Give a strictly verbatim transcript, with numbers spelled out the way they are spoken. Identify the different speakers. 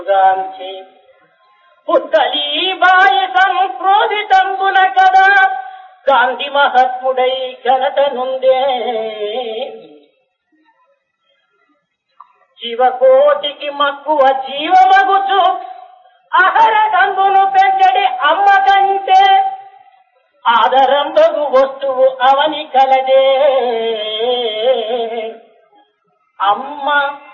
Speaker 1: గాంచి పుత్తలీబాయి సంక్రోధితంబున కదా గాంధీ మహాత్ముడై ఘనత నుండే జీవకోటికి మక్కువ జీవమగుచు ఆహార గంగును పెంచడి అమ్మ కంటే ఆదరంబగు వస్తువు అవని కలదే అమ్మ